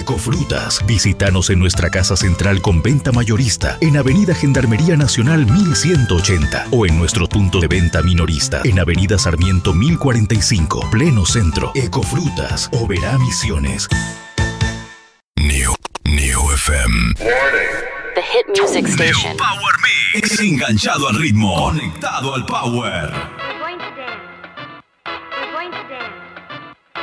Ecofrutas. Visítanos en nuestra casa central con venta mayorista en Avenida Gendarmería Nacional 1180 o en nuestro punto de venta minorista en Avenida Sarmiento 1045, Pleno Centro. Ecofrutas, Oberá Misiones. New FM. The hit music station. Power Mix. Enganchado al ritmo. Conectado al power.